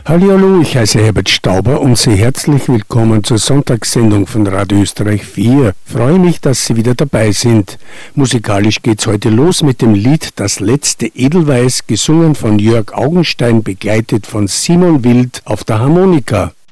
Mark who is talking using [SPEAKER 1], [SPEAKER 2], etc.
[SPEAKER 1] Hallihallo, ich heiße Herbert Stauber und Sie herzlich willkommen zur Sonntagssendung von Radio Österreich 4. Freue mich, dass Sie wieder dabei sind. Musikalisch geht's heute los mit dem Lied Das letzte Edelweiß, gesungen von Jörg Augenstein, begleitet von Simon Wild auf der Harmonika.